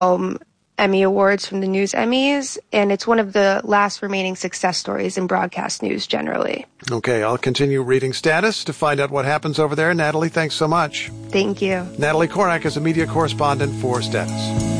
Emmy Awards from the News Emmys, and it's one of the last remaining success stories in broadcast news generally. Okay, I'll continue reading Status to find out what happens over there. Natalie, thanks so much. Thank you. Natalie Korak is a media correspondent for Status.